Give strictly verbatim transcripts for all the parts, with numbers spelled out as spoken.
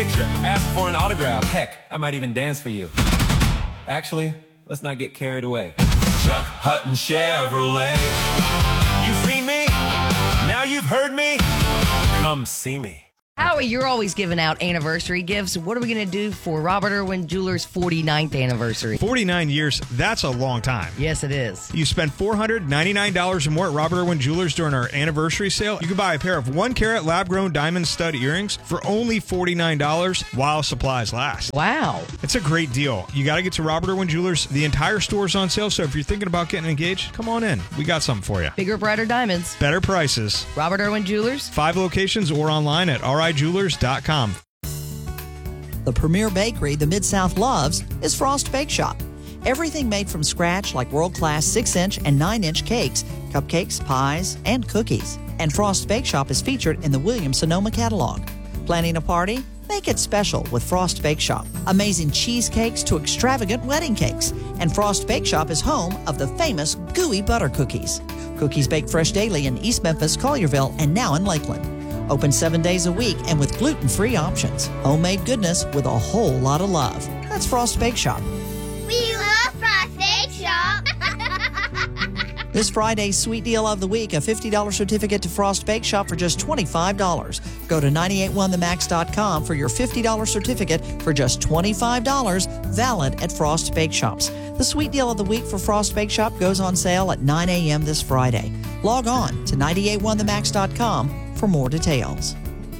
Picture, ask for an autograph. Heck, I might even dance for you. Actually, let's not get carried away. Chuck Hutton Chevrolet. You've seen me, now you've heard me. Come see me. Howie, you're always giving out anniversary gifts. What are we going to do for Robert Irwin Jewelers' forty-ninth anniversary? forty-nine years, that's a long time. Yes, it is. You spend four hundred ninety-nine dollars or more at Robert Irwin Jewelers during our anniversary sale. You can buy a pair of one-carat lab-grown diamond stud earrings for only forty-nine dollars while supplies last. Wow. It's a great deal. You got to get to Robert Irwin Jewelers. The entire store's on sale, so if you're thinking about getting engaged, come on in. We got something for you. Bigger, brighter diamonds. Better prices. Robert Irwin Jewelers. Five locations or online at r i jewelers dot com. The premier bakery the Mid-South loves is Frost Bake Shop. Everything made from scratch like world-class six-inch and nine-inch cakes, cupcakes, pies, and cookies. And Frost Bake Shop is featured in the Williams-Sonoma catalog. Planning a party? Make it special with Frost Bake Shop. Amazing cheesecakes to extravagant wedding cakes. And Frost Bake Shop is home of the famous gooey butter cookies. Cookies baked fresh daily in East Memphis, Collierville, and now in Lakeland. Open seven days a week and with gluten-free options. Homemade goodness with a whole lot of love. That's Frost Bake Shop. We love Frost Bake Shop. This Friday's sweet deal of the week, a fifty dollars certificate to Frost Bake Shop for just twenty-five dollars. Go to nine eight one the max dot com for your fifty dollars certificate for just twenty-five dollars, valid at Frost Bake Shops. The sweet deal of the week for Frost Bake Shop goes on sale at nine a.m. this Friday. Log on to nine eight one the max dot com for more details.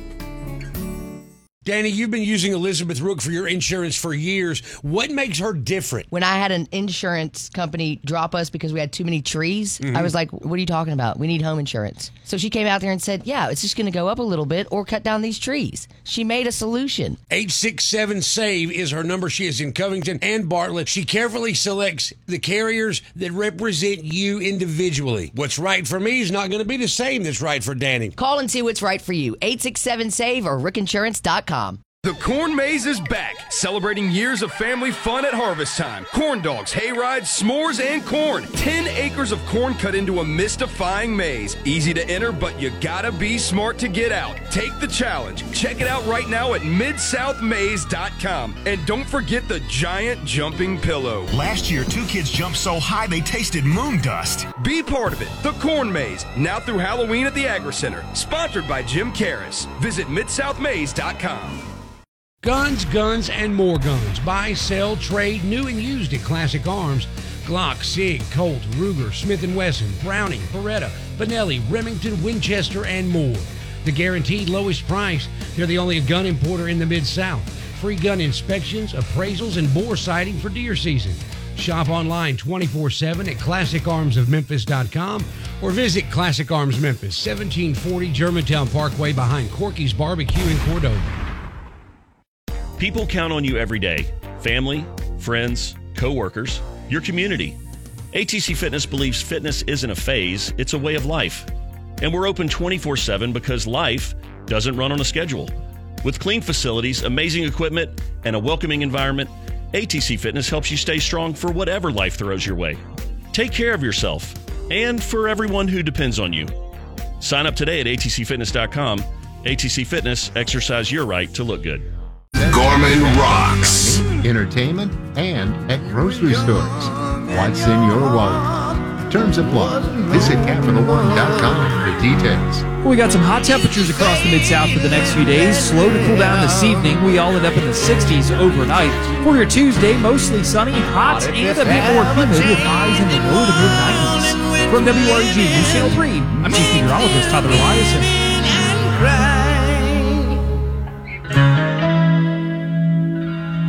Danny, you've been using Elizabeth Rook for your insurance for years. What makes her different? When I had an insurance company drop us because we had too many trees, Mm-hmm. I was like, what are you talking about? We need home insurance. So she came out there and said, yeah, it's just going to go up a little bit or cut down these trees. She made a solution. eight six seven SAVE is her number. She is in Covington and Bartlett. She carefully selects the carriers that represent you individually. What's right for me is not going to be the same that's right for Danny. Call and see what's right for you. eight six seven SAVE or rick insurance dot com. The Corn Maze is back, celebrating years of family fun at harvest time. Corn dogs, hay rides, s'mores, and corn. Ten acres of corn cut into a mystifying maze. Easy to enter, but you gotta be smart to get out. Take the challenge. Check it out right now at mid south maze dot com. And don't forget the giant jumping pillow. Last year, two kids jumped so high they tasted moon dust. Be part of it. The Corn Maze, now through Halloween at the Agri Center. Sponsored by Jim Karras. Visit mid south maze dot com. Guns, guns, and more guns. Buy, sell, trade, new and used at Classic Arms. Glock, Sig, Colt, Ruger, Smith and Wesson, Browning, Beretta, Benelli, Remington, Winchester, and more. The guaranteed lowest price. They're the only gun importer in the Mid-South. Free gun inspections, appraisals, and bore sighting for deer season. Shop online twenty-four seven at classic arms of memphis dot com or visit Classic Arms Memphis, seventeen forty Germantown Parkway behind Corky's Barbecue in Cordova. People count on you every day. Family, friends, co-workers, your community. A T C Fitness believes fitness isn't a phase, it's a way of life. And we're open twenty-four seven because life doesn't run on a schedule. With clean facilities, amazing equipment, and a welcoming environment, A T C Fitness helps you stay strong for whatever life throws your way. Take care of yourself, and for everyone who depends on you. Sign up today at A T C fitness dot com. A T C Fitness, exercise your right to look good. Gorman rocks. Entertainment and at grocery stores. What's in your wallet? Terms apply. Visit capital one dot com for details. Well, we got some hot temperatures across the Mid-South for the next few days. Slow to cool down this evening. We all end up in the sixties overnight. For your Tuesday, mostly sunny, hot, and a bit more humid with highs in the low to mid nineties. From W R E G News Channel three, I'm Chief Meteorologist Tyler Elias.